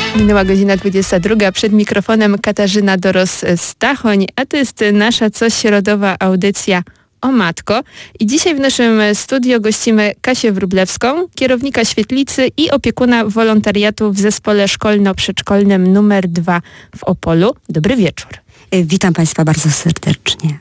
Minęła godzina 22, przed mikrofonem Katarzyna Doros-Stachoń, a to jest nasza cośrodowa audycja O Matko. I dzisiaj w naszym studio gościmy Kasię Wróblewską, kierownika świetlicy i opiekuna wolontariatu w zespole szkolno-przedszkolnym nr 2 w Opolu. Dobry wieczór. Witam Państwa bardzo serdecznie.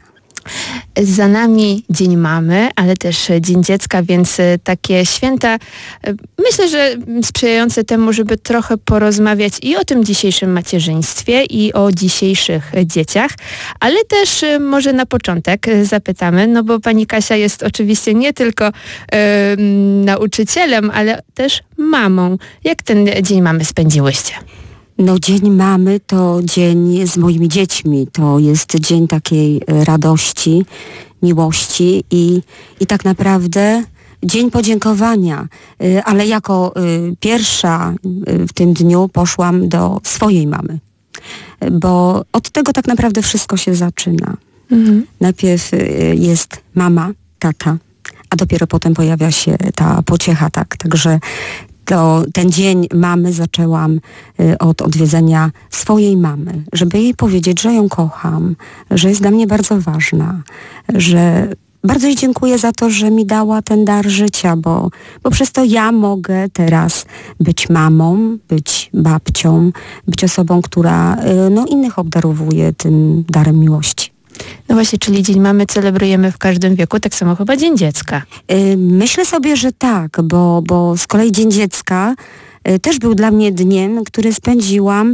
Za nami Dzień Mamy, ale też Dzień Dziecka, więc takie święta, myślę, że sprzyjające temu, żeby trochę porozmawiać i o tym dzisiejszym macierzyństwie i o dzisiejszych dzieciach, ale też może na początek zapytamy, no bo pani Kasia jest oczywiście nie tylko nauczycielem, ale też mamą. Jak ten Dzień Mamy spędziłyście? No, Dzień Mamy to dzień z moimi dziećmi. To jest dzień takiej radości, miłości i tak naprawdę dzień podziękowania. Ale jako pierwsza w tym dniu poszłam do swojej mamy. Bo od tego tak naprawdę wszystko się zaczyna. Najpierw jest mama, tata, a dopiero potem pojawia się ta pociecha, tak. Także ten dzień mamy zaczęłam od odwiedzenia swojej mamy, żeby jej powiedzieć, że ją kocham, że jest dla mnie bardzo ważna, że bardzo jej dziękuję za to, że mi dała ten dar życia, bo przez to ja mogę teraz być mamą, być babcią, być osobą, która innych obdarowuje tym darem miłości. No właśnie, czyli Dzień Mamy celebrujemy w każdym wieku, tak samo chyba Dzień Dziecka. Myślę sobie, że tak, bo z kolei Dzień Dziecka też był dla mnie dniem, który spędziłam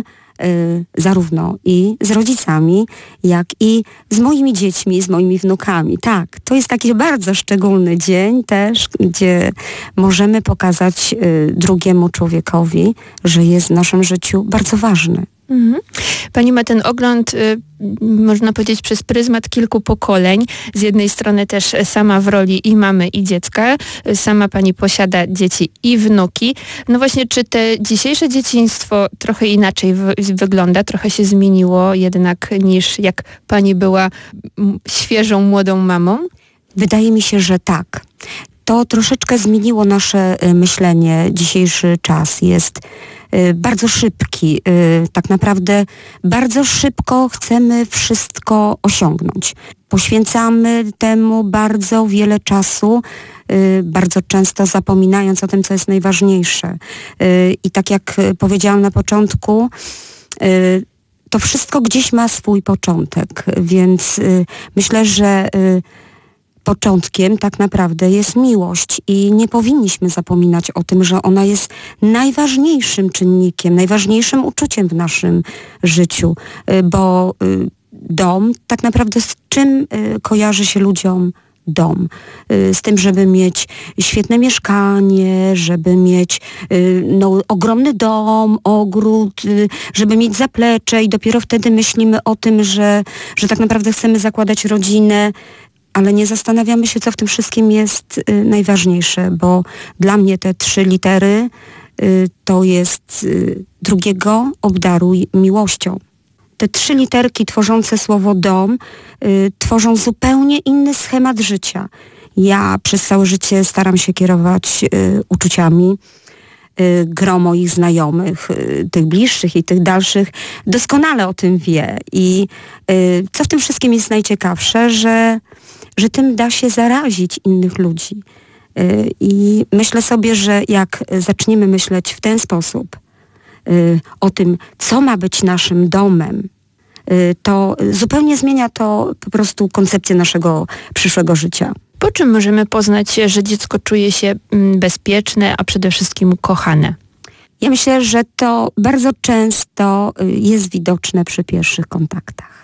zarówno i z rodzicami, jak i z moimi dziećmi, z moimi wnukami. Tak, to jest taki bardzo szczególny dzień też, gdzie możemy pokazać drugiemu człowiekowi, że jest w naszym życiu bardzo ważny. Pani ma ten ogląd, można powiedzieć, przez pryzmat kilku pokoleń. Z jednej strony też sama w roli i mamy, i dziecka. Sama pani posiada dzieci i wnuki. No właśnie, czy te dzisiejsze dzieciństwo trochę inaczej wygląda? Trochę się zmieniło jednak niż jak pani była świeżą, młodą mamą? Wydaje mi się, że tak. To troszeczkę zmieniło nasze myślenie. Dzisiejszy czas jest bardzo szybki. Tak naprawdę bardzo szybko chcemy wszystko osiągnąć. Poświęcamy temu bardzo wiele czasu, bardzo często zapominając o tym, co jest najważniejsze. I tak jak powiedziałam na początku, to wszystko gdzieś ma swój początek, więc myślę, że początkiem tak naprawdę jest miłość i nie powinniśmy zapominać o tym, że ona jest najważniejszym czynnikiem, najważniejszym uczuciem w naszym życiu, bo dom tak naprawdę z czym kojarzy się ludziom dom? Z tym, żeby mieć świetne mieszkanie, żeby mieć ogromny dom, ogród, żeby mieć zaplecze i dopiero wtedy myślimy o tym, że tak naprawdę chcemy zakładać rodzinę, ale nie zastanawiamy się, co w tym wszystkim jest najważniejsze, bo dla mnie te 3 litery to jest drugiego obdaruj miłością. Te 3 literki tworzące słowo dom tworzą zupełnie inny schemat życia. Ja przez całe życie staram się kierować uczuciami. Gro moich znajomych, tych bliższych i tych dalszych, doskonale o tym wie. I co w tym wszystkim jest najciekawsze, że tym da się zarazić innych ludzi. I myślę sobie, że jak zaczniemy myśleć w ten sposób o tym, co ma być naszym domem, to zupełnie zmienia to po prostu koncepcję naszego przyszłego życia. Po czym możemy poznać, że dziecko czuje się bezpieczne, a przede wszystkim kochane? Ja myślę, że to bardzo często jest widoczne przy pierwszych kontaktach.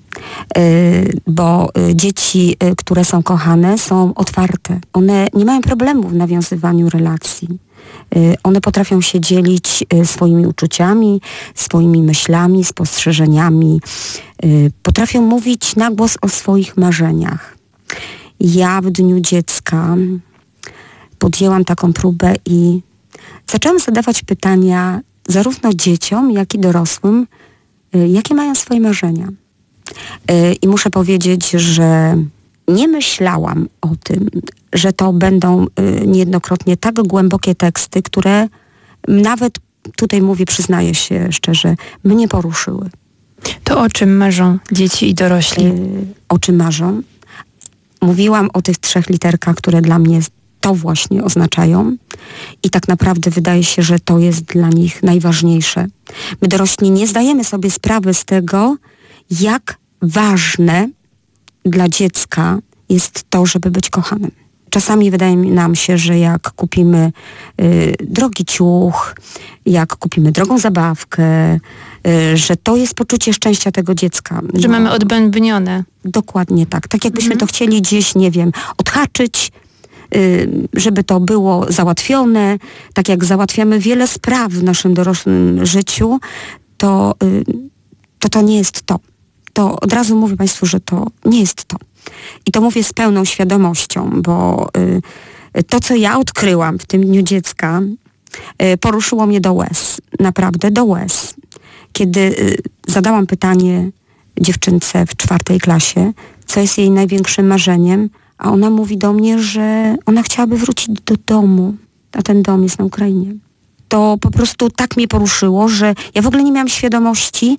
Bo dzieci, które są kochane, są otwarte. One nie mają problemu w nawiązywaniu relacji. One potrafią się dzielić swoimi uczuciami, swoimi myślami, spostrzeżeniami. Potrafią mówić na głos o swoich marzeniach. Ja w Dniu Dziecka podjęłam taką próbę i zaczęłam zadawać pytania zarówno dzieciom, jak i dorosłym, jakie mają swoje marzenia. I muszę powiedzieć, że nie myślałam o tym, że to będą niejednokrotnie tak głębokie teksty, które nawet tutaj mówię, przyznaję się szczerze, mnie poruszyły. To o czym marzą dzieci i dorośli? O czym marzą? Mówiłam o tych 3 literkach, które dla mnie to właśnie oznaczają i tak naprawdę wydaje się, że to jest dla nich najważniejsze. My dorośli nie zdajemy sobie sprawy z tego, jak ważne dla dziecka jest to, żeby być kochanym. Czasami wydaje nam się, że jak kupimy drogi ciuch, jak kupimy drogą zabawkę, że to jest poczucie szczęścia tego dziecka. Że mamy odbębnione. Dokładnie tak. Tak jakbyśmy to chcieli gdzieś, nie wiem, odhaczyć, żeby to było załatwione. Tak jak załatwiamy wiele spraw w naszym dorosłym życiu, to nie jest to. To od razu mówię Państwu, że to nie jest to. I to mówię z pełną świadomością, bo to, co ja odkryłam w tym Dniu Dziecka, poruszyło mnie do łez. Naprawdę do łez. Kiedy zadałam pytanie dziewczynce w 4. klasie, co jest jej największym marzeniem, a ona mówi do mnie, że ona chciałaby wrócić do domu, a ten dom jest na Ukrainie. To po prostu tak mnie poruszyło, że ja w ogóle nie miałam świadomości,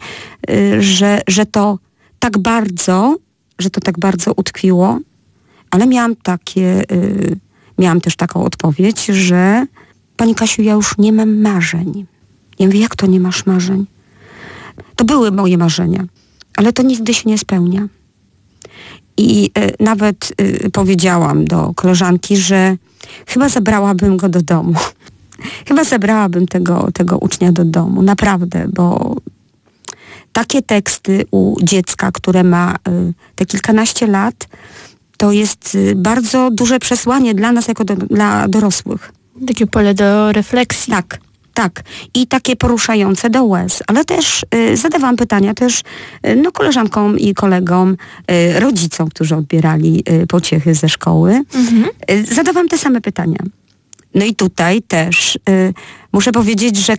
że to tak bardzo utkwiło, ale miałam też taką odpowiedź, że Pani Kasiu, ja już nie mam marzeń. Ja mówię, jak to nie masz marzeń? To były moje marzenia, ale to nigdy się nie spełnia. I nawet powiedziałam do koleżanki, że chyba zabrałabym go do domu. Chyba zabrałabym tego ucznia do domu, naprawdę, bo takie teksty u dziecka, które ma te kilkanaście lat, to jest bardzo duże przesłanie dla nas jako dla dorosłych. Takie pole do refleksji. Tak. I takie poruszające do łez. Ale też zadawałam pytania też koleżankom i kolegom, rodzicom, którzy odbierali pociechy ze szkoły. Zadawałam te same pytania. No i tutaj też muszę powiedzieć, że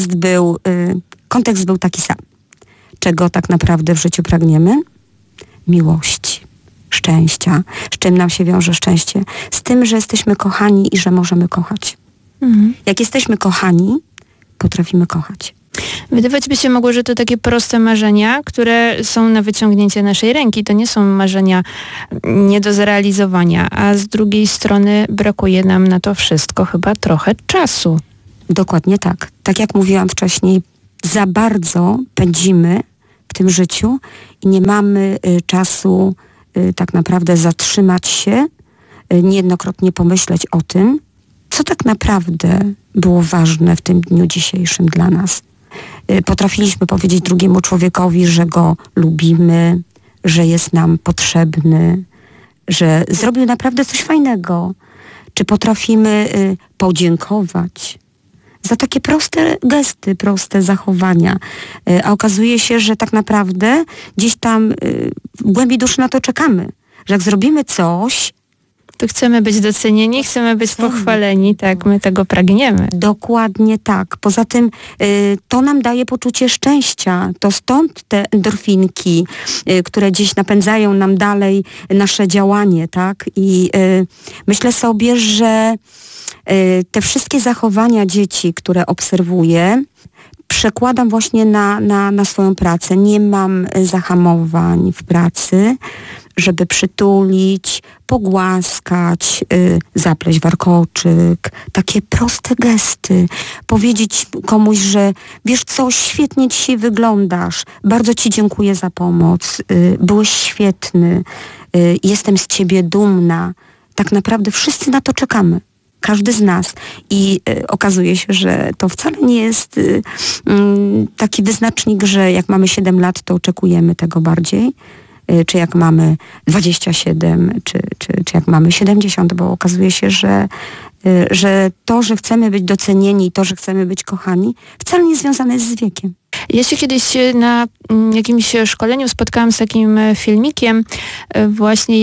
kontekst był taki sam. Czego tak naprawdę w życiu pragniemy? Miłości, szczęścia. Z czym nam się wiąże szczęście? Z tym, że jesteśmy kochani i że możemy kochać. Jak jesteśmy kochani, potrafimy kochać. Wydawać by się mogło, że to takie proste marzenia, które są na wyciągnięcie naszej ręki. To nie są marzenia nie do zrealizowania, a z drugiej strony brakuje nam na to wszystko chyba trochę czasu. Dokładnie tak. Tak jak mówiłam wcześniej, za bardzo pędzimy w tym życiu i nie mamy czasu tak naprawdę zatrzymać się, niejednokrotnie pomyśleć o tym, co tak naprawdę było ważne w tym dniu dzisiejszym dla nas. Potrafiliśmy powiedzieć drugiemu człowiekowi, że go lubimy, że jest nam potrzebny, że zrobił naprawdę coś fajnego. Czy potrafimy podziękować za takie proste gesty, proste zachowania. A okazuje się, że tak naprawdę gdzieś tam w głębi duszy na to czekamy. Że jak zrobimy coś, to chcemy być docenieni, chcemy być pochwaleni, tak, my tego pragniemy. Dokładnie tak. Poza tym to nam daje poczucie szczęścia. To stąd te endorfinki, które gdzieś napędzają nam dalej nasze działanie, tak? I myślę sobie, że te wszystkie zachowania dzieci, które obserwuję, przekładam właśnie na swoją pracę. Nie mam zahamowań w pracy, żeby przytulić, pogłaskać, zapleść warkoczyk, takie proste gesty, powiedzieć komuś, że wiesz co, świetnie dzisiaj wyglądasz, bardzo Ci dziękuję za pomoc, byłeś świetny, jestem z Ciebie dumna. Tak naprawdę wszyscy na to czekamy. Każdy z nas. I okazuje się, że to wcale nie jest taki wyznacznik, że jak mamy 7 lat, to oczekujemy tego bardziej. Czy jak mamy 27, czy jak mamy 70, bo okazuje się, że to, że chcemy być docenieni, to, że chcemy być kochani, wcale nie związane jest z wiekiem. Ja się kiedyś na jakimś szkoleniu spotkałam z takim filmikiem właśnie, jak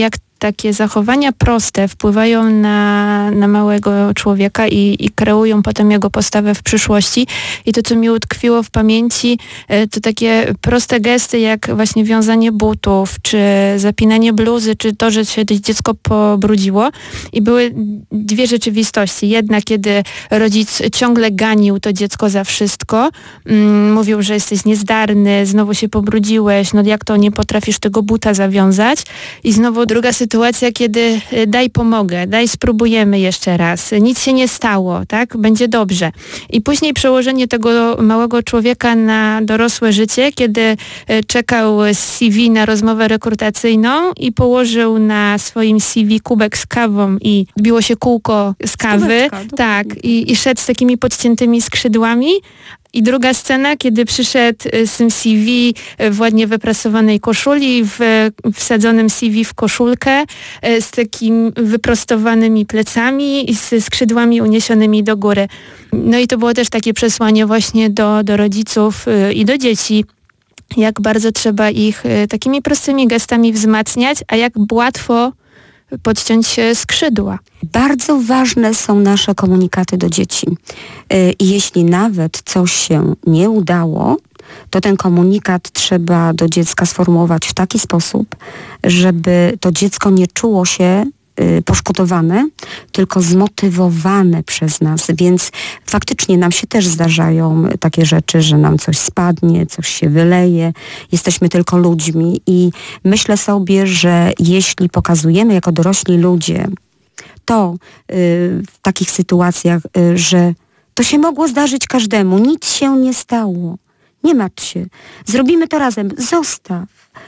takie zachowania proste wpływają na małego człowieka i kreują potem jego postawę w przyszłości. I to, co mi utkwiło w pamięci, to takie proste gesty, jak właśnie wiązanie butów, czy zapinanie bluzy, czy to, że się dziecko pobrudziło. I były dwie rzeczywistości. Jedna, kiedy rodzic ciągle ganił to dziecko za wszystko, mówił, że jesteś niezdarny, znowu się pobrudziłeś, no jak to nie potrafisz tego buta zawiązać. I znowu druga sytuacja, kiedy daj pomogę, daj spróbujemy jeszcze raz, nic się nie stało, tak, będzie dobrze. I później przełożenie tego małego człowieka na dorosłe życie, kiedy czekał z CV na rozmowę rekrutacyjną i położył na swoim CV kubek z kawą i biło się kółko z kawy, tak, i szedł z takimi podciętymi skrzydłami. I druga scena, kiedy przyszedł z tym CV w ładnie wyprasowanej koszuli, w wsadzonym CV w koszulkę, z takimi wyprostowanymi plecami i z skrzydłami uniesionymi do góry. No i to było też takie przesłanie właśnie do rodziców i do dzieci, jak bardzo trzeba ich takimi prostymi gestami wzmacniać, a jak łatwo podciąć skrzydła. Bardzo ważne są nasze komunikaty do dzieci. I jeśli nawet coś się nie udało, to ten komunikat trzeba do dziecka sformułować w taki sposób, żeby to dziecko nie czuło się poszkodowane, tylko zmotywowane przez nas, więc faktycznie nam się też zdarzają takie rzeczy, że nam coś spadnie, coś się wyleje, jesteśmy tylko ludźmi i myślę sobie, że jeśli pokazujemy jako dorośli ludzie to w takich sytuacjach, że to się mogło zdarzyć każdemu, nic się nie stało, nie martw się, zrobimy to razem, zostaw,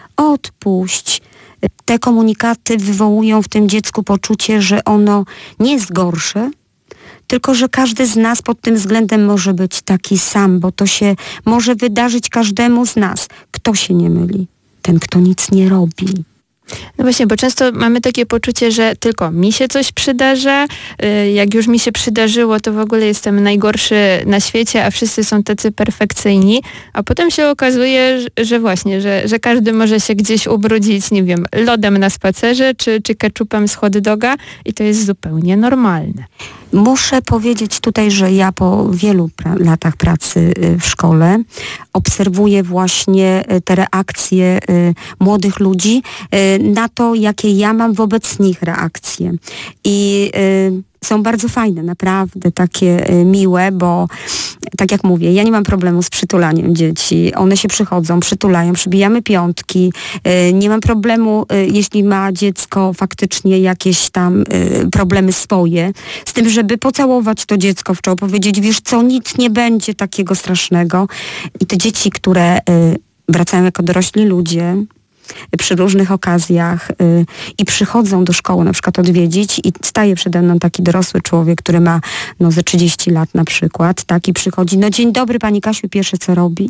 odpuść. Te komunikaty wywołują w tym dziecku poczucie, że ono nie jest gorsze, tylko że każdy z nas pod tym względem może być taki sam, bo to się może wydarzyć każdemu z nas. Kto się nie myli? Ten, kto nic nie robi. No właśnie, bo często mamy takie poczucie, że tylko mi się coś przydarza, jak już mi się przydarzyło, to w ogóle jestem najgorszy na świecie, a wszyscy są tacy perfekcyjni, a potem się okazuje, że właśnie, że każdy może się gdzieś ubrudzić, nie wiem, lodem na spacerze, czy keczupem z hot doga i to jest zupełnie normalne. Muszę powiedzieć tutaj, że ja po wielu latach pracy w szkole obserwuję właśnie te reakcje młodych ludzi na to, jakie ja mam wobec nich reakcje. I są bardzo fajne, naprawdę takie miłe, bo tak jak mówię, ja nie mam problemu z przytulaniem dzieci. One się przychodzą, przytulają, przybijamy piątki. Nie mam problemu, jeśli ma dziecko faktycznie jakieś tam problemy swoje, z tym, żeby pocałować to dziecko w czoło, powiedzieć, wiesz co, nic nie będzie takiego strasznego. I te dzieci, które wracają jako dorośli ludzie, przy różnych okazjach i przychodzą do szkoły na przykład odwiedzić i staje przede mną taki dorosły człowiek, który ma ze 30 lat na przykład, tak, i przychodzi, dzień dobry pani Kasiu, pierwsze co robi?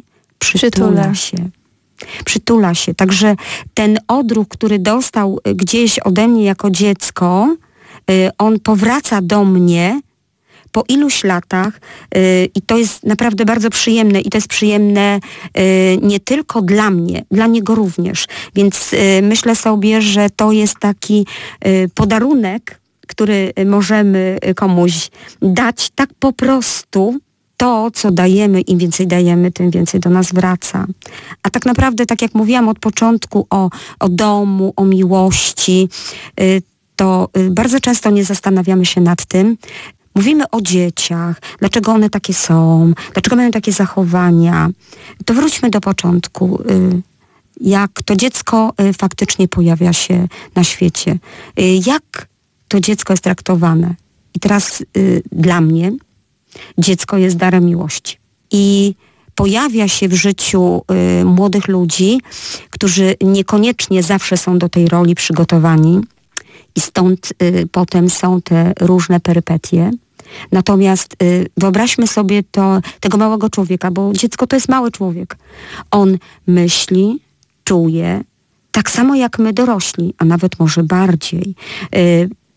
Przytula się. Także ten odruch, który dostał gdzieś ode mnie jako dziecko, on powraca do mnie po iluś latach i to jest naprawdę bardzo przyjemne i to jest przyjemne nie tylko dla mnie, dla niego również. Więc myślę sobie, że to jest taki podarunek, który możemy komuś dać tak po prostu. To, co dajemy, im więcej dajemy, tym więcej do nas wraca. A tak naprawdę, tak jak mówiłam od początku o domu, o miłości, to bardzo często nie zastanawiamy się nad tym. Mówimy o dzieciach, dlaczego one takie są, dlaczego mają takie zachowania. To wróćmy do początku. Jak to dziecko faktycznie pojawia się na świecie. Jak to dziecko jest traktowane. I teraz dla mnie dziecko jest darem miłości. I pojawia się w życiu młodych ludzi, którzy niekoniecznie zawsze są do tej roli przygotowani. I stąd potem są te różne perypetie. Natomiast wyobraźmy sobie tego małego człowieka, bo dziecko to jest mały człowiek. On myśli, czuje, tak samo jak my dorośli, a nawet może bardziej.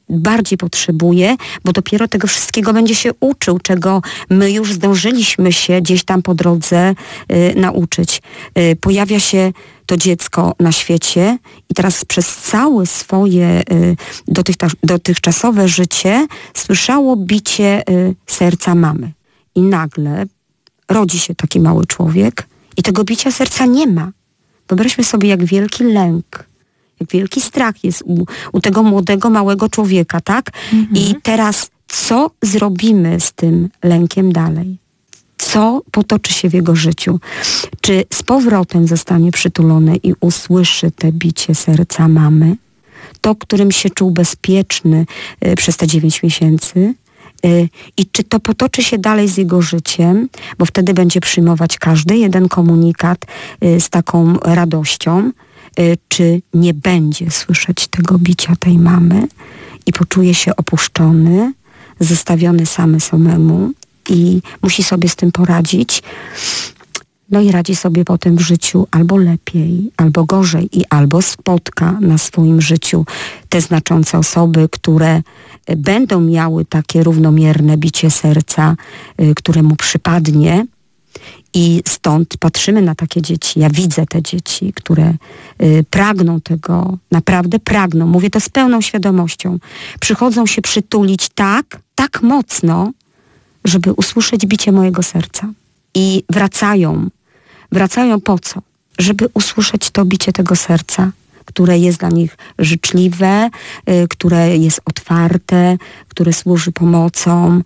bardziej potrzebuje, bo dopiero tego wszystkiego będzie się uczył, czego my już zdążyliśmy się gdzieś tam po drodze nauczyć. Pojawia się to dziecko na świecie i teraz przez całe swoje dotychczasowe życie słyszało bicie serca mamy. I nagle rodzi się taki mały człowiek i tego bicia serca nie ma. Wyobraźmy sobie, jak wielki lęk, jak wielki strach jest u tego młodego, małego człowieka, tak? I teraz co zrobimy z tym lękiem dalej? Co potoczy się w jego życiu? Czy z powrotem zostanie przytulony i usłyszy te bicie serca mamy? To, którym się czuł bezpieczny przez te 9 miesięcy? I czy to potoczy się dalej z jego życiem, bo wtedy będzie przyjmować każdy jeden komunikat z taką radością, czy nie będzie słyszeć tego bicia tej mamy i poczuje się opuszczony, zostawiony samemu i musi sobie z tym poradzić. No i radzi sobie potem w życiu albo lepiej, albo gorzej i albo spotka na swoim życiu te znaczące osoby, które będą miały takie równomierne bicie serca, które mu przypadnie. I stąd patrzymy na takie dzieci. Ja widzę te dzieci, które pragną tego, naprawdę pragną. Mówię to z pełną świadomością. Przychodzą się przytulić tak mocno, żeby usłyszeć bicie mojego serca. I wracają. Wracają po co? Żeby usłyszeć to bicie tego serca, które jest dla nich życzliwe, które jest otwarte, które służy pomocą.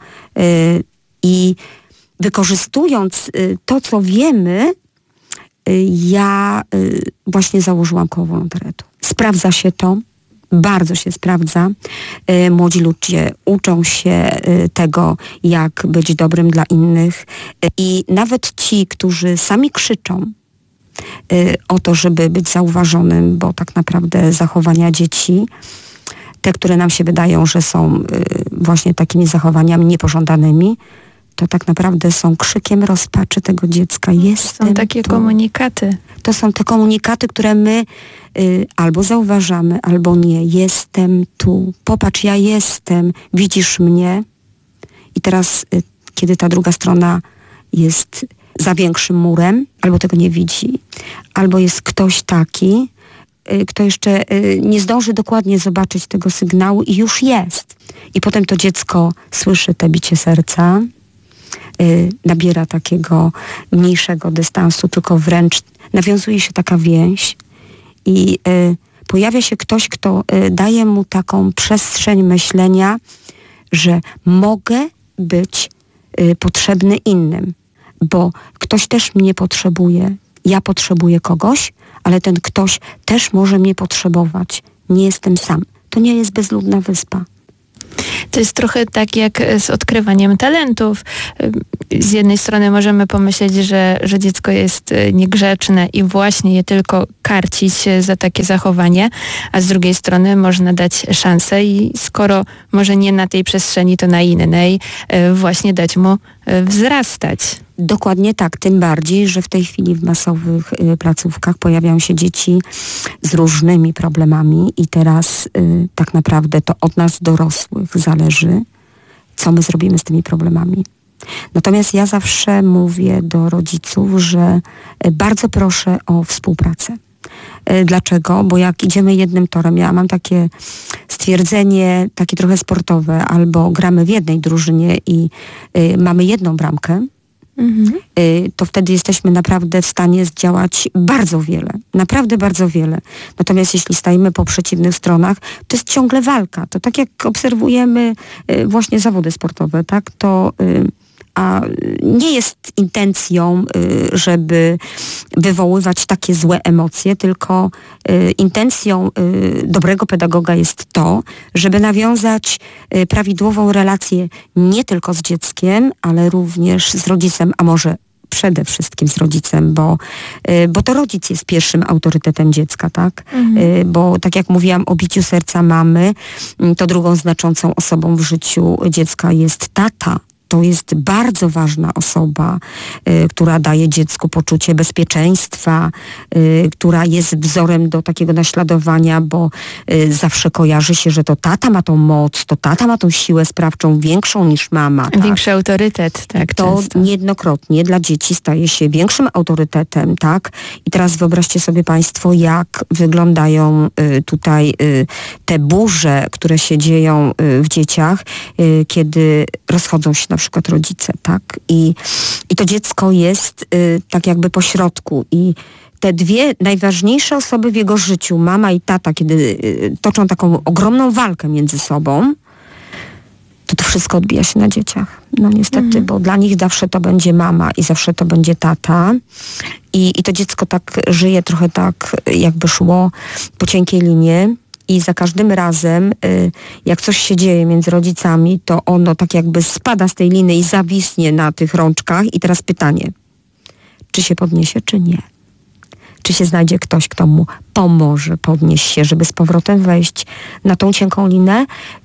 I wykorzystując to, co wiemy, ja właśnie założyłam koło wolontariatu. Sprawdza się to, bardzo się sprawdza. Młodzi ludzie uczą się tego, jak być dobrym dla innych. I nawet ci, którzy sami krzyczą o to, żeby być zauważonym, bo tak naprawdę zachowania dzieci, te, które nam się wydają, że są właśnie takimi zachowaniami niepożądanymi, to tak naprawdę są krzykiem rozpaczy tego dziecka. Są takie komunikaty. To są te komunikaty, które my albo zauważamy, albo nie. Jestem tu. Popatrz, ja jestem. Widzisz mnie? I teraz, kiedy ta druga strona jest za większym murem, albo tego nie widzi, albo jest ktoś taki, kto jeszcze nie zdąży dokładnie zobaczyć tego sygnału i już jest. I potem to dziecko słyszy te bicie serca, nabiera takiego mniejszego dystansu, tylko wręcz nawiązuje się taka więź i pojawia się ktoś, kto daje mu taką przestrzeń myślenia, że mogę być potrzebny innym, bo ktoś też mnie potrzebuje, ja potrzebuję kogoś, ale ten ktoś też może mnie potrzebować. Nie jestem sam. To nie jest bezludna wyspa. To jest trochę tak jak z odkrywaniem talentów. Z jednej strony możemy pomyśleć, że dziecko jest niegrzeczne i właśnie je tylko karcić za takie zachowanie, a z drugiej strony można dać szansę i skoro może nie na tej przestrzeni, to na innej właśnie dać mu wzrastać. Dokładnie tak, tym bardziej, że w tej chwili w masowych placówkach pojawiają się dzieci z różnymi problemami i teraz tak naprawdę to od nas dorosłych zależy, co my zrobimy z tymi problemami. Natomiast ja zawsze mówię do rodziców, że bardzo proszę o współpracę. Dlaczego? Bo jak idziemy jednym torem, ja mam takie stwierdzenie, takie trochę sportowe, albo gramy w jednej drużynie i mamy jedną bramkę, to wtedy jesteśmy naprawdę w stanie zdziałać bardzo wiele. Naprawdę bardzo wiele. Natomiast jeśli stajemy po przeciwnych stronach, to jest ciągle walka. To tak jak obserwujemy właśnie zawody sportowe, tak? To a nie jest intencją, żeby wywoływać takie złe emocje, tylko intencją dobrego pedagoga jest to, żeby nawiązać prawidłową relację nie tylko z dzieckiem, ale również z rodzicem, a może przede wszystkim z rodzicem, bo to rodzic jest pierwszym autorytetem dziecka, tak? Bo tak jak mówiłam o biciu serca mamy, to drugą znaczącą osobą w życiu dziecka jest tata. to jest bardzo ważna osoba, która daje dziecku poczucie bezpieczeństwa, która jest wzorem do takiego naśladowania, bo zawsze kojarzy się, że to tata ma tą moc, to tata ma tą siłę sprawczą większą niż mama. Tak? Większy autorytet, tak. To często. niejednokrotnie dla dzieci staje się większym autorytetem, tak? I teraz wyobraźcie sobie Państwo, jak wyglądają tutaj te burze, które się dzieją w dzieciach, kiedy rozchodzą się na przykład rodzice, tak? I to dziecko jest tak jakby po środku i te dwie najważniejsze osoby w jego życiu, mama i tata, kiedy toczą taką ogromną walkę między sobą, to wszystko odbija się na dzieciach. No niestety, bo dla nich zawsze to będzie mama i zawsze to będzie tata. I to dziecko tak żyje, trochę tak jakby szło po cienkiej linie. I za każdym razem, jak coś się dzieje między rodzicami, to ono tak jakby spada z tej liny i zawisnie na tych rączkach. I teraz pytanie, czy się podniesie, czy nie? Czy się znajdzie ktoś, kto mu pomoże podnieść się, żeby z powrotem wejść na tą cienką linę,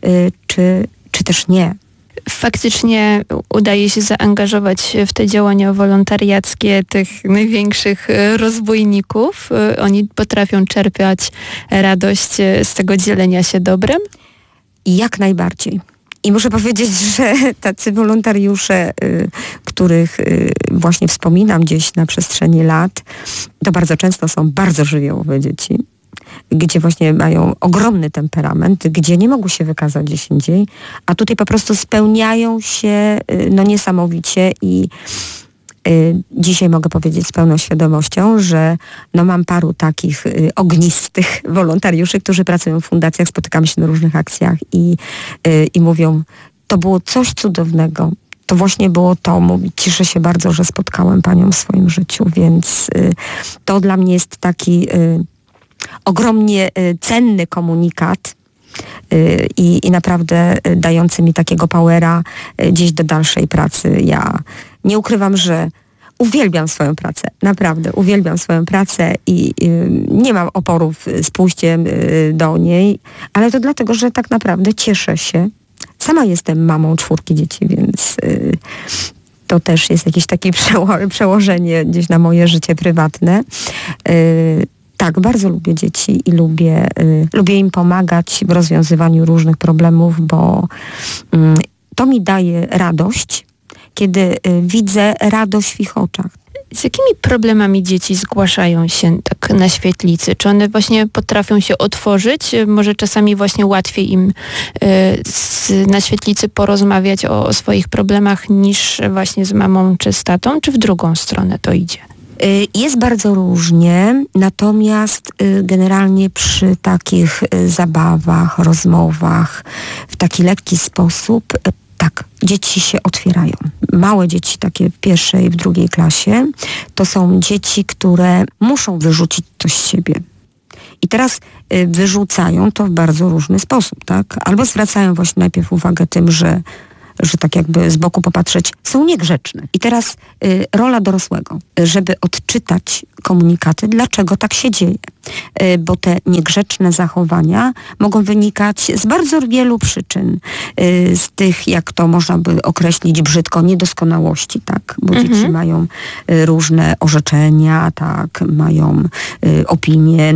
czy też nie? Faktycznie udaje się zaangażować w te działania wolontariackie tych największych rozbójników. Oni potrafią czerpać radość z tego dzielenia się dobrem? Jak najbardziej. I muszę powiedzieć, że tacy wolontariusze, których właśnie wspominam gdzieś na przestrzeni lat, to bardzo często są bardzo żywiołowe dzieci, gdzie właśnie mają ogromny temperament, gdzie nie mogą się wykazać gdzieś indziej, a tutaj po prostu spełniają się niesamowicie i dzisiaj mogę powiedzieć z pełną świadomością, że mam paru takich ognistych wolontariuszy, którzy pracują w fundacjach, spotykamy się na różnych akcjach i mówią, to było coś cudownego. To właśnie było to, mówić, cieszę się bardzo, że spotkałem Panią w swoim życiu, więc to dla mnie jest taki ogromnie cenny komunikat i naprawdę dający mi takiego powera gdzieś do dalszej pracy. Ja nie ukrywam, że uwielbiam swoją pracę, naprawdę uwielbiam swoją pracę i nie mam oporów z pójściem do niej, ale to dlatego, że tak naprawdę cieszę się. Sama jestem mamą 4 dzieci, więc to też jest jakieś takie przełożenie gdzieś na moje życie prywatne. Tak, bardzo lubię dzieci i lubię im pomagać w rozwiązywaniu różnych problemów, bo to mi daje radość, kiedy widzę radość w ich oczach. Z jakimi problemami dzieci zgłaszają się tak na świetlicy? Czy one właśnie potrafią się otworzyć? Może czasami właśnie łatwiej im na świetlicy porozmawiać o swoich problemach niż właśnie z mamą czy z tatą? Czy w drugą stronę to idzie? Jest bardzo różnie, natomiast generalnie przy takich zabawach, rozmowach w taki lekki sposób, tak, dzieci się otwierają. Małe dzieci, takie w 1. i w 2. klasie, to są dzieci, które muszą wyrzucić coś z siebie. I teraz wyrzucają to w bardzo różny sposób, tak? Albo zwracają właśnie najpierw uwagę tym, że tak jakby z boku popatrzeć, są niegrzeczne. I teraz rola dorosłego, żeby odczytać komunikaty, dlaczego tak się dzieje. Bo te niegrzeczne zachowania mogą wynikać z bardzo wielu przyczyn. Z tych, jak to można by określić brzydko, niedoskonałości, tak? Bo dzieci mają różne orzeczenia, tak? Mają opinie,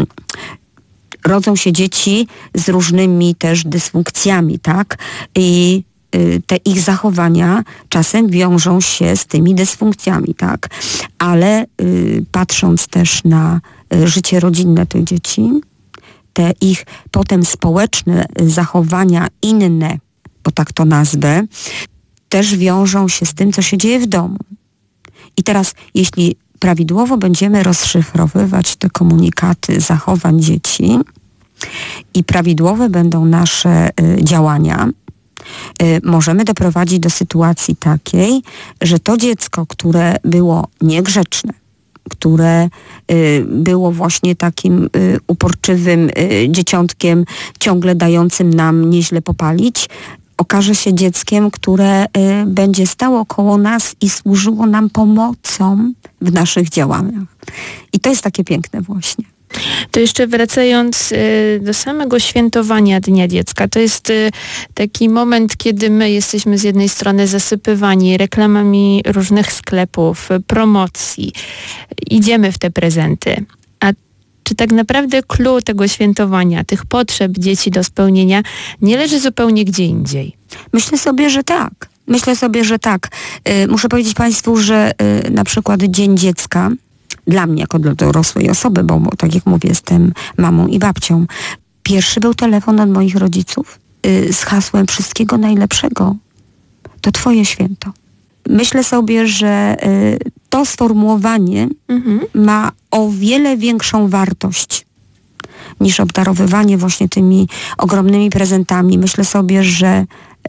rodzą się dzieci z różnymi też dysfunkcjami, tak? I te ich zachowania czasem wiążą się z tymi dysfunkcjami, tak? Ale patrząc też na życie rodzinne tych dzieci, te ich potem społeczne zachowania inne, bo tak to nazwę, też wiążą się z tym, co się dzieje w domu. I teraz, jeśli prawidłowo będziemy rozszyfrowywać te komunikaty zachowań dzieci i prawidłowe będą nasze działania, możemy doprowadzić do sytuacji takiej, że to dziecko, które było niegrzeczne, które było właśnie takim uporczywym dzieciątkiem, ciągle dającym nam nieźle popalić, okaże się dzieckiem, które będzie stało koło nas i służyło nam pomocą w naszych działaniach. I to jest takie piękne właśnie. To jeszcze wracając do samego świętowania Dnia Dziecka, to jest taki moment, kiedy my jesteśmy z jednej strony zasypywani reklamami różnych sklepów, promocji, idziemy w te prezenty. A czy tak naprawdę clou tego świętowania, tych potrzeb dzieci do spełnienia nie leży zupełnie gdzie indziej? Myślę sobie, że tak. Muszę powiedzieć Państwu, że na przykład Dzień Dziecka dla mnie, jako dla dorosłej osoby, bo tak jak mówię, jestem mamą i babcią. Pierwszy był telefon od moich rodziców z hasłem wszystkiego najlepszego. To Twoje święto. Myślę sobie, że to sformułowanie ma o wiele większą wartość niż obdarowywanie właśnie tymi ogromnymi prezentami. Myślę sobie, że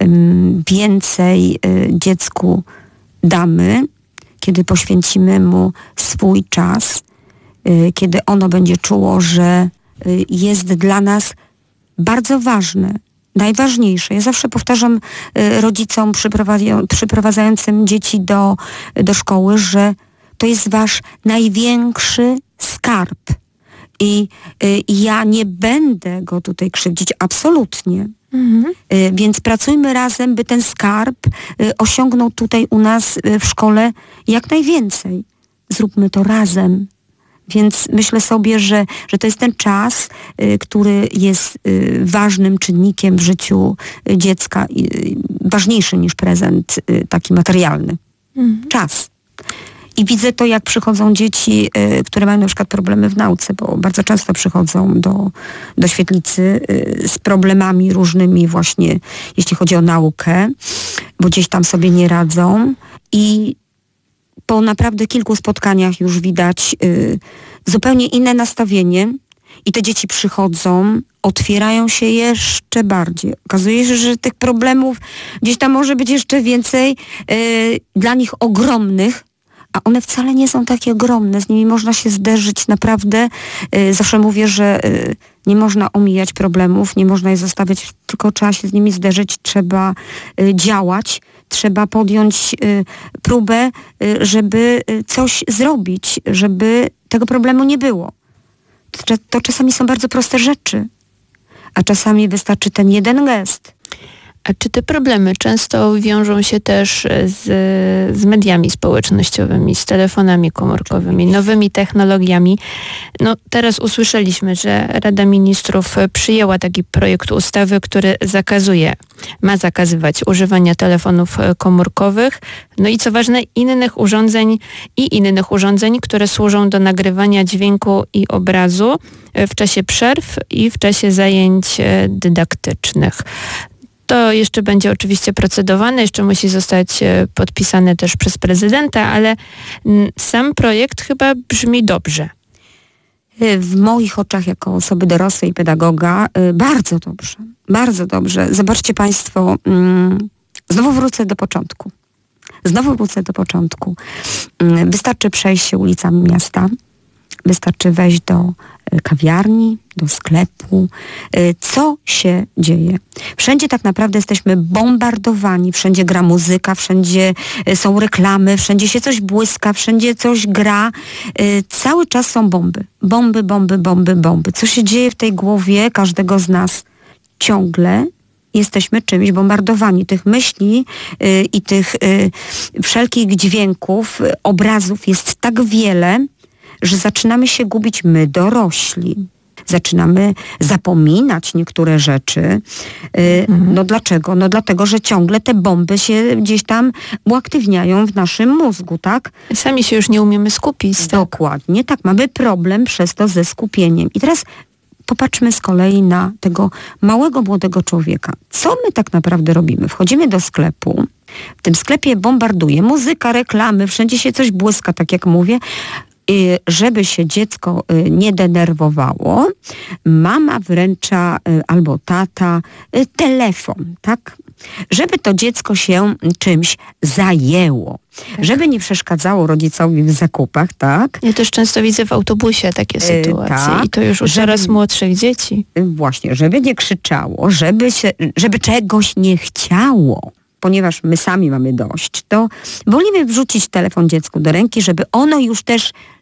więcej dziecku damy, kiedy poświęcimy mu swój czas, kiedy ono będzie czuło, że jest dla nas bardzo ważne, najważniejsze. Ja zawsze powtarzam rodzicom przyprowadzającym dzieci do szkoły, że to jest wasz największy skarb. I ja nie będę go tutaj krzywdzić, absolutnie. Więc pracujmy razem, by ten skarb osiągnął tutaj u nas w szkole jak najwięcej. Zróbmy to razem. Więc myślę sobie, że to jest ten czas, który jest ważnym czynnikiem w życiu dziecka, ważniejszy niż prezent taki materialny. Czas. I widzę to, jak przychodzą dzieci, które mają na przykład problemy w nauce, bo bardzo często przychodzą do świetlicy z problemami różnymi właśnie, jeśli chodzi o naukę, bo gdzieś tam sobie nie radzą. I po naprawdę kilku spotkaniach już widać zupełnie inne nastawienie i te dzieci przychodzą, otwierają się jeszcze bardziej. Okazuje się, że tych problemów gdzieś tam może być jeszcze więcej, dla nich ogromnych, a one wcale nie są takie ogromne. Z nimi można się zderzyć naprawdę. Zawsze mówię, że nie można omijać problemów, nie można je zostawiać, tylko trzeba się z nimi zderzyć, trzeba działać, trzeba podjąć próbę, żeby coś zrobić, żeby tego problemu nie było. To czasami są bardzo proste rzeczy, a czasami wystarczy ten jeden gest. A czy te problemy często wiążą się też z mediami społecznościowymi, z telefonami komórkowymi, nowymi technologiami? No, teraz usłyszeliśmy, że Rada Ministrów przyjęła taki projekt ustawy, który ma zakazywać używania telefonów komórkowych. No i co ważne, innych urządzeń, które służą do nagrywania dźwięku i obrazu w czasie przerw i w czasie zajęć dydaktycznych. To jeszcze będzie oczywiście procedowane, jeszcze musi zostać podpisane też przez prezydenta, ale sam projekt chyba brzmi dobrze. W moich oczach jako osoby dorosłej pedagoga bardzo dobrze, bardzo dobrze. Zobaczcie Państwo, znowu wrócę do początku. Wystarczy przejść się ulicami miasta, wystarczy wejść do kawiarni, do sklepu. Co się dzieje? Wszędzie tak naprawdę jesteśmy bombardowani, wszędzie gra muzyka, wszędzie są reklamy, wszędzie się coś błyska, wszędzie coś gra. Cały czas są bomby. Bomby. Co się dzieje w tej głowie każdego z nas? Ciągle jesteśmy czymś bombardowani. Tych myśli i tych wszelkich dźwięków, obrazów jest tak wiele, że zaczynamy się gubić my, dorośli. Zaczynamy zapominać niektóre rzeczy. No dlaczego? No dlatego, że ciągle te bomby się gdzieś tam uaktywniają w naszym mózgu, tak? Sami się już nie umiemy skupić. Tak? Dokładnie, tak. Mamy problem przez to ze skupieniem. I teraz popatrzmy z kolei na tego małego, młodego człowieka. Co my tak naprawdę robimy? Wchodzimy do sklepu, w tym sklepie bombarduje muzyka, reklamy, wszędzie się coś błyska, tak jak mówię. Żeby się dziecko nie denerwowało, mama wręcza albo tata telefon, tak? Żeby to dziecko się czymś zajęło. Tak. Żeby nie przeszkadzało rodzicowi w zakupach, tak? Ja też często widzę w autobusie takie sytuacje tak, i to już u coraz młodszych dzieci. Właśnie, żeby nie krzyczało, żeby czegoś nie chciało. Ponieważ my sami mamy dość, to wolimy wrzucić telefon dziecku do ręki, żeby ono już też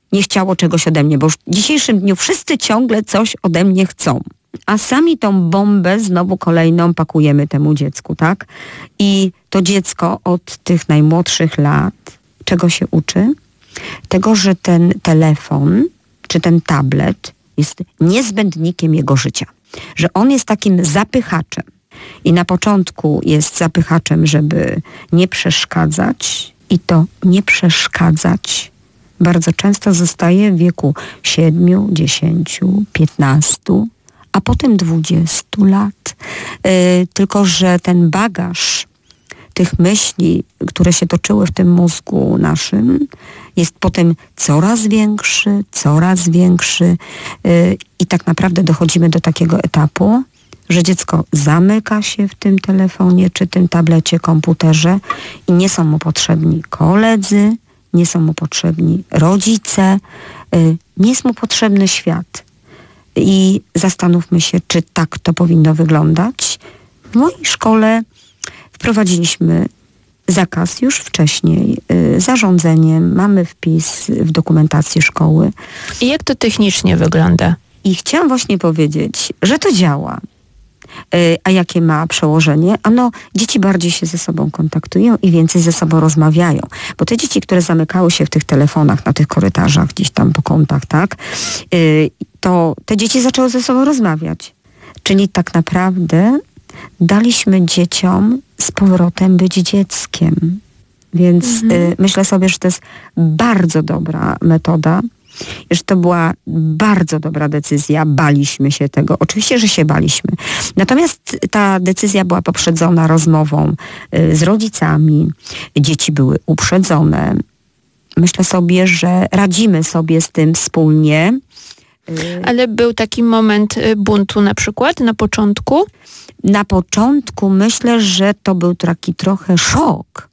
nie chciało czegoś ode mnie, bo już w dzisiejszym dniu wszyscy ciągle coś ode mnie chcą. A sami tą bombę znowu kolejną pakujemy temu dziecku, tak? I to dziecko od tych najmłodszych lat czego się uczy? Tego, że ten telefon czy ten tablet jest niezbędnikiem jego życia. Że on jest takim zapychaczem. I na początku jest zapychaczem, żeby nie przeszkadzać i to nie przeszkadzać bardzo często zostaje w wieku 7, 10, 15, a potem 20 lat. Tylko że ten bagaż tych myśli, które się toczyły w tym mózgu naszym, jest potem coraz większy i tak naprawdę dochodzimy do takiego etapu, że dziecko zamyka się w tym telefonie, czy tym tablecie, komputerze i nie są mu potrzebni koledzy, nie są mu potrzebni rodzice, nie jest mu potrzebny świat. I zastanówmy się, czy tak to powinno wyglądać. W mojej szkole wprowadziliśmy zakaz już wcześniej zarządzeniem, mamy wpis w dokumentacji szkoły. I jak to technicznie wygląda? I chciałam właśnie powiedzieć, że to działa. A jakie ma przełożenie? Ano, dzieci bardziej się ze sobą kontaktują i więcej ze sobą rozmawiają. Bo te dzieci, które zamykały się w tych telefonach, na tych korytarzach, gdzieś tam po kątach, tak? To te dzieci zaczęły ze sobą rozmawiać. Czyli tak naprawdę daliśmy dzieciom z powrotem być dzieckiem. Więc myślę sobie, że to jest bardzo dobra metoda, że to była bardzo dobra decyzja. Baliśmy się tego. Oczywiście, że się baliśmy. Natomiast ta decyzja była poprzedzona rozmową z rodzicami. Dzieci były uprzedzone. Myślę sobie, że radzimy sobie z tym wspólnie. Ale był taki moment buntu na przykład na początku? Na początku myślę, że to był taki trochę szok.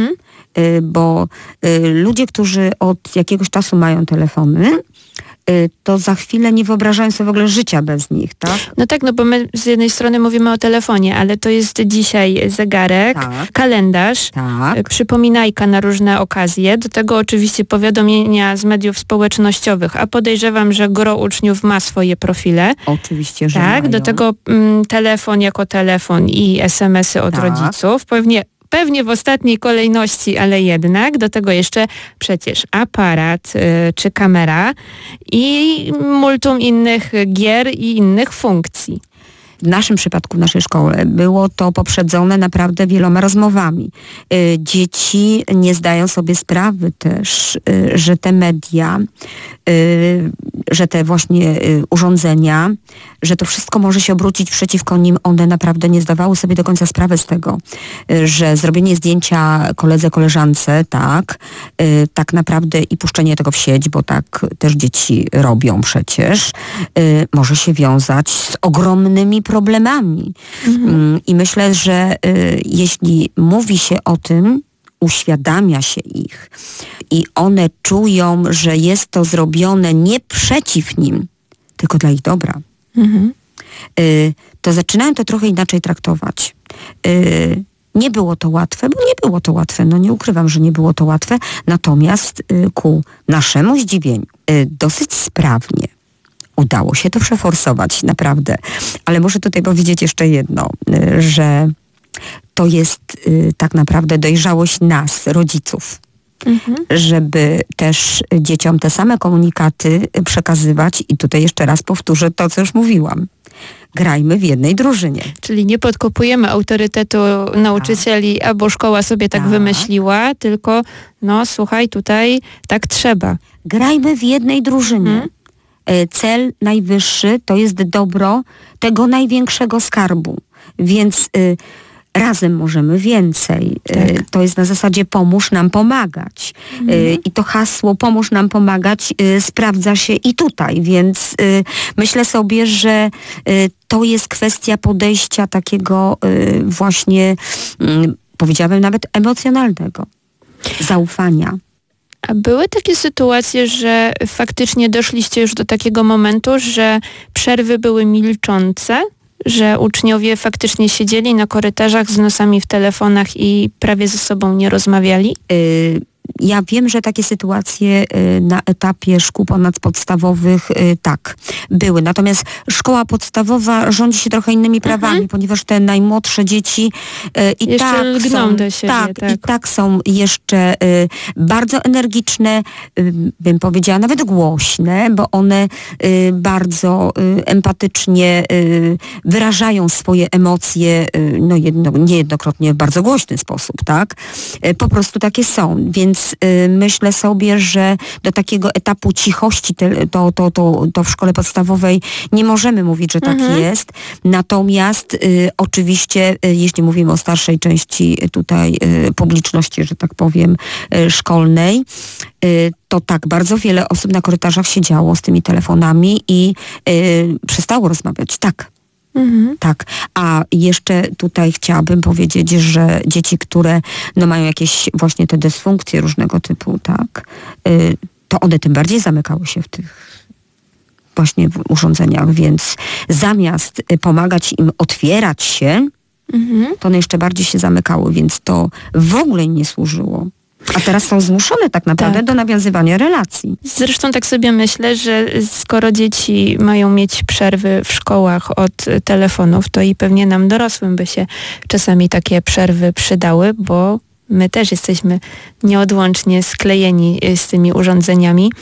Bo ludzie, którzy od jakiegoś czasu mają telefony, to za chwilę nie wyobrażają sobie w ogóle życia bez nich, tak? No tak, no bo my z jednej strony mówimy o telefonie, ale to jest dzisiaj zegarek, kalendarz, przypominajka na różne okazje, do tego oczywiście powiadomienia z mediów społecznościowych, a podejrzewam, że gro uczniów ma swoje profile. Oczywiście, że tak, mają. Do tego telefon jako telefon i SMS-y od rodziców. Pewnie w ostatniej kolejności, ale jednak do tego jeszcze przecież aparat czy kamera i multum innych gier i innych funkcji. W naszym przypadku, w naszej szkole, było to poprzedzone naprawdę wieloma rozmowami. Dzieci nie zdają sobie sprawy też, że te media, że te właśnie urządzenia, że to wszystko może się obrócić przeciwko nim. One naprawdę nie zdawały sobie do końca sprawy z tego, że zrobienie zdjęcia koledze, koleżance, tak naprawdę i puszczenie tego w sieć, bo tak też dzieci robią przecież, może się wiązać z ogromnymi problemami. I myślę, że jeśli mówi się o tym, uświadamia się ich i one czują, że jest to zrobione nie przeciw nim, tylko dla ich dobra, to zaczynają to trochę inaczej traktować. Nie było to łatwe, bo nie było to łatwe. No nie ukrywam, że nie było to łatwe. Natomiast ku naszemu zdziwieniu dosyć sprawnie udało się to przeforsować, naprawdę. Ale muszę tutaj powiedzieć jeszcze jedno, że to jest tak naprawdę dojrzałość nas, rodziców, żeby też dzieciom te same komunikaty przekazywać. I tutaj jeszcze raz powtórzę to, co już mówiłam. Grajmy w jednej drużynie. Czyli nie podkopujemy autorytetu nauczycieli, albo szkoła sobie tak wymyśliła, tylko no słuchaj, tutaj tak trzeba. Grajmy w jednej drużynie. Cel najwyższy to jest dobro tego największego skarbu. Więc razem możemy więcej. To jest na zasadzie pomóż nam pomagać. I to hasło pomóż nam pomagać sprawdza się i tutaj. Więc myślę sobie, że to jest kwestia podejścia takiego właśnie, powiedziałabym nawet emocjonalnego. Zaufania. A były takie sytuacje, że faktycznie doszliście już do takiego momentu, że przerwy były milczące? Że uczniowie faktycznie siedzieli na korytarzach z nosami w telefonach i prawie ze sobą nie rozmawiali? ja wiem, że takie sytuacje na etapie szkół ponadpodstawowych tak były. Natomiast szkoła podstawowa rządzi się trochę innymi prawami, ponieważ te najmłodsze dzieci i jeszcze tak lgną są, do siebie. i tak są jeszcze bardzo energiczne, bym powiedziała nawet głośne, bo one bardzo empatycznie wyrażają swoje emocje, niejednokrotnie w bardzo głośny sposób, tak? Po prostu takie są, więc myślę sobie, że do takiego etapu cichości to w szkole podstawowej nie możemy mówić, że tak jest. Natomiast oczywiście, jeśli mówimy o starszej części tutaj publiczności, że tak powiem, szkolnej, to tak, bardzo wiele osób na korytarzach siedziało z tymi telefonami i przestało rozmawiać, tak. Tak, a jeszcze tutaj chciałabym powiedzieć, że dzieci, które mają jakieś właśnie te dysfunkcje różnego typu, tak, to one tym bardziej zamykały się w tych właśnie urządzeniach, więc zamiast pomagać im otwierać się, to one jeszcze bardziej się zamykały, więc to w ogóle im nie służyło. A teraz są zmuszone tak naprawdę do nawiązywania relacji. Zresztą tak sobie myślę, że skoro dzieci mają mieć przerwy w szkołach od telefonów, to i pewnie nam dorosłym by się czasami takie przerwy przydały, bo my też jesteśmy nieodłącznie sklejeni z tymi urządzeniami.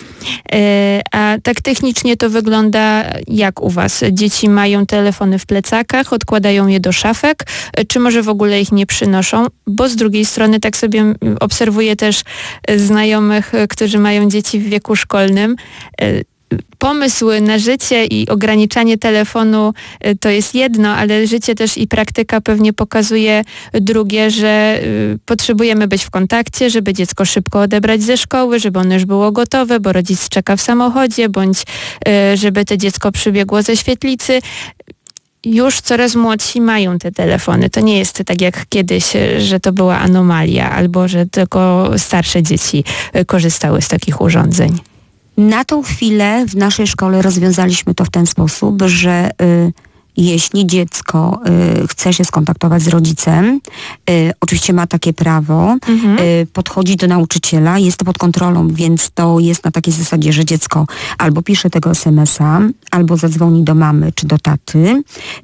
A tak technicznie to wygląda jak u was? Dzieci mają telefony w plecakach, odkładają je do szafek, czy może w ogóle ich nie przynoszą? Bo z drugiej strony tak sobie obserwuję też znajomych, którzy mają dzieci w wieku szkolnym. Pomysł na życie i ograniczanie telefonu to jest jedno, ale życie też i praktyka pewnie pokazuje drugie, że potrzebujemy być w kontakcie, żeby dziecko szybko odebrać ze szkoły, żeby ono już było gotowe, bo rodzic czeka w samochodzie, bądź żeby to dziecko przybiegło ze świetlicy. Już coraz młodsi mają te telefony. To nie jest tak jak kiedyś, że to była anomalia, albo że tylko starsze dzieci korzystały z takich urządzeń. Na tą chwilę w naszej szkole rozwiązaliśmy to w ten sposób, że jeśli dziecko chce się skontaktować z rodzicem, oczywiście ma takie prawo, podchodzi do nauczyciela, jest to pod kontrolą, więc to jest na takiej zasadzie, że dziecko albo pisze tego SMS-a, albo zadzwoni do mamy czy do taty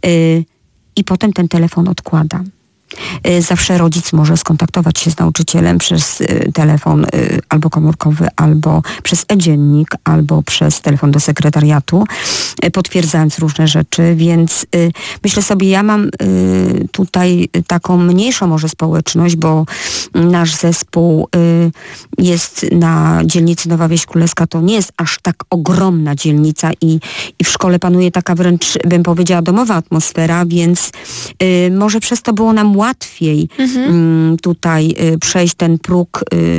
i potem ten telefon odkłada. Zawsze rodzic może skontaktować się z nauczycielem przez telefon albo komórkowy, albo przez e-dziennik, albo przez telefon do sekretariatu, potwierdzając różne rzeczy, więc myślę sobie, ja mam tutaj taką mniejszą może społeczność, bo nasz zespół jest na dzielnicy Nowa Wieś Królewska, to nie jest aż tak ogromna dzielnica i w szkole panuje taka wręcz, bym powiedziała, domowa atmosfera, więc może przez to było nam łatwiej tutaj przejść ten próg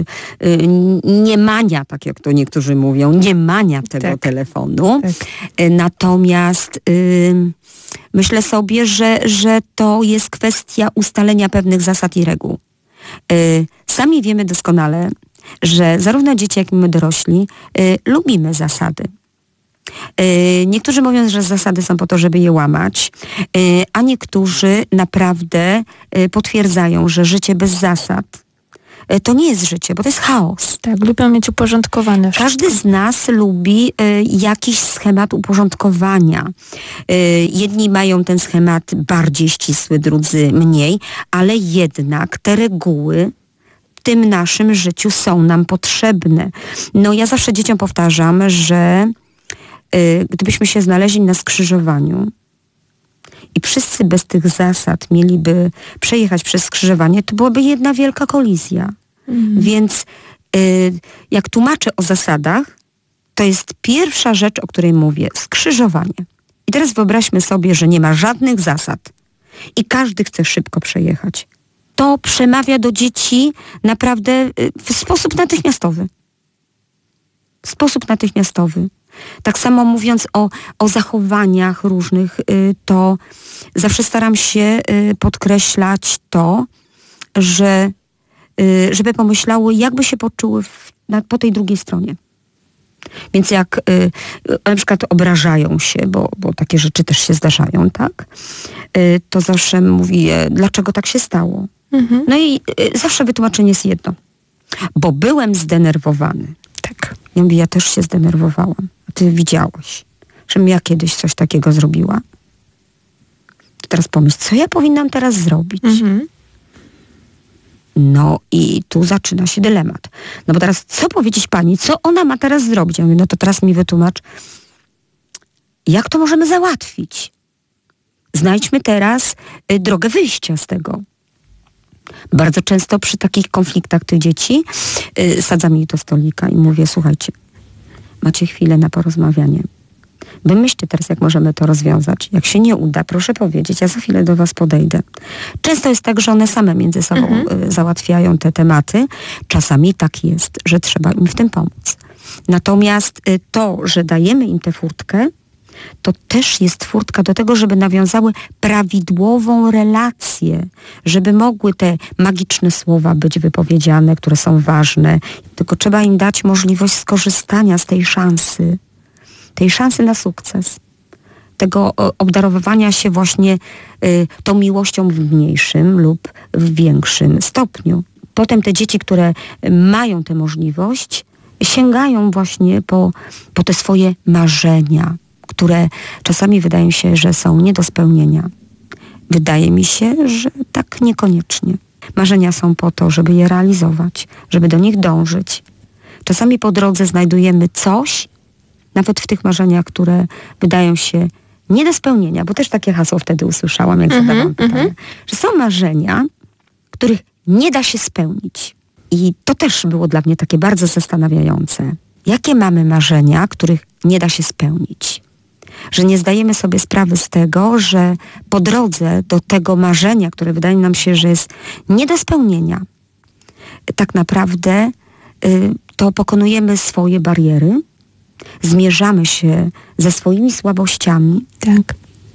niemania, tak jak to niektórzy mówią, niemania tego telefonu. Tak. Natomiast myślę sobie, że to jest kwestia ustalenia pewnych zasad i reguł. Sami wiemy doskonale, że zarówno dzieci, jak i my dorośli lubimy zasady. Niektórzy mówią, że zasady są po to, żeby je łamać, a niektórzy naprawdę potwierdzają, że życie bez zasad to nie jest życie, bo to jest chaos. Tak, lubią mieć uporządkowane wszystko. Każdy z nas lubi jakiś schemat uporządkowania. Jedni mają ten schemat bardziej ścisły, drudzy mniej, ale jednak te reguły w tym naszym życiu są nam potrzebne. No ja zawsze dzieciom powtarzam, że gdybyśmy się znaleźli na skrzyżowaniu i wszyscy bez tych zasad mieliby przejechać przez skrzyżowanie, to byłaby jedna wielka kolizja. Więc jak tłumaczę o zasadach, to jest pierwsza rzecz, o której mówię, skrzyżowanie. I teraz wyobraźmy sobie, że nie ma żadnych zasad i każdy chce szybko przejechać. To przemawia do dzieci naprawdę w sposób natychmiastowy. Tak samo mówiąc o zachowaniach różnych, to zawsze staram się podkreślać to, że żeby pomyślały, jakby się poczuły po tej drugiej stronie. Więc jak na przykład obrażają się, bo takie rzeczy też się zdarzają, tak? To zawsze mówię, dlaczego tak się stało. No i zawsze wytłumaczenie jest jedno. bo byłem zdenerwowany. Tak. Ja mówię, ja też się zdenerwowałam. A ty widziałeś, żebym ja kiedyś coś takiego zrobiła? To teraz pomyśl, co ja powinnam teraz zrobić? No i tu zaczyna się dylemat. No bo teraz co powiedzieć pani? Co ona ma teraz zrobić? Ja mówię, no to teraz mi wytłumacz, jak to możemy załatwić? Znajdźmy teraz drogę wyjścia z tego. Bardzo często przy takich konfliktach tych dzieci sadzam ich do stolika i mówię, słuchajcie, macie chwilę na porozmawianie. Wymyślcie teraz, jak możemy to rozwiązać. Jak się nie uda, proszę powiedzieć, ja za chwilę do was podejdę. Często jest tak, że one same między sobą załatwiają te tematy. Czasami tak jest, że trzeba im w tym pomóc. Natomiast to, że dajemy im tę furtkę, to też jest furtka do tego, żeby nawiązały prawidłową relację, żeby mogły te magiczne słowa być wypowiedziane, które są ważne. Tylko trzeba im dać możliwość skorzystania z tej szansy na sukces. Tego obdarowywania się właśnie tą miłością w mniejszym lub w większym stopniu. Potem te dzieci, które mają tę możliwość, sięgają właśnie po te swoje marzenia, które czasami wydają się, że są nie do spełnienia. Wydaje mi się, że tak niekoniecznie. Marzenia są po to, żeby je realizować, żeby do nich dążyć. Czasami po drodze znajdujemy coś, nawet w tych marzeniach, które wydają się nie do spełnienia, bo też takie hasło wtedy usłyszałam, jak zadawałam pytanie, że są marzenia, których nie da się spełnić. I to też było dla mnie takie bardzo zastanawiające. Jakie mamy marzenia, których nie da się spełnić? Że nie zdajemy sobie sprawy z tego, że po drodze do tego marzenia, które wydaje nam się, że jest nie do spełnienia, tak naprawdę to pokonujemy swoje bariery, zmierzamy się ze swoimi słabościami. Tak.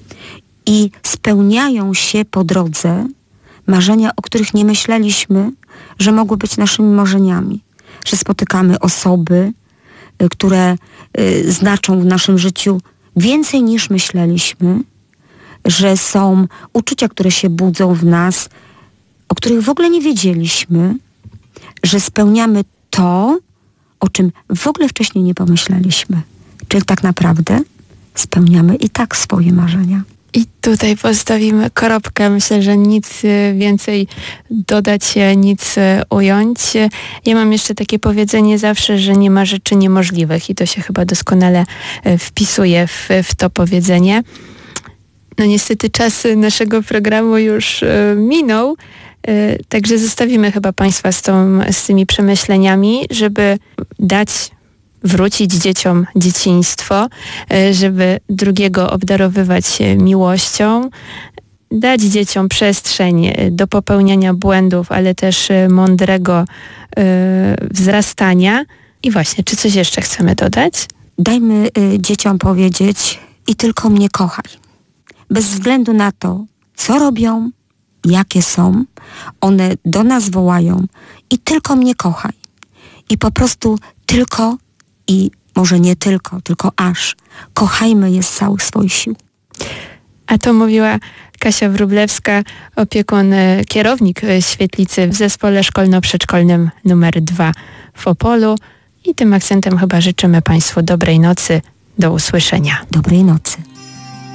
I spełniają się po drodze marzenia, o których nie myśleliśmy, że mogły być naszymi marzeniami. Że spotykamy osoby, które znaczą w naszym życiu więcej niż myśleliśmy, że są uczucia, które się budzą w nas, o których w ogóle nie wiedzieliśmy, że spełniamy to, o czym w ogóle wcześniej nie pomyśleliśmy. Czyli tak naprawdę spełniamy i tak swoje marzenia. I tutaj postawimy kropkę. Myślę, że nic więcej dodać, nic ująć. Ja mam jeszcze takie powiedzenie zawsze, że nie ma rzeczy niemożliwych i to się chyba doskonale wpisuje w to powiedzenie. No niestety czas naszego programu już minął, także zostawimy chyba Państwa z tymi przemyśleniami, żeby wrócić dzieciom dzieciństwo, żeby drugiego obdarowywać miłością, dać dzieciom przestrzeń do popełniania błędów, ale też mądrego wzrastania. I właśnie, czy coś jeszcze chcemy dodać? Dajmy dzieciom powiedzieć i tylko mnie kochaj. Bez względu na to, co robią, jakie są, one do nas wołają i tylko mnie kochaj. I po prostu tylko i może nie tylko aż. Kochajmy je z całych swoich sił. A to mówiła Kasia Wróblewska, opiekun, kierownik Świetlicy w zespole szkolno-przedszkolnym numer 2 w Opolu. I tym akcentem chyba życzymy Państwu dobrej nocy. Do usłyszenia. Dobrej nocy.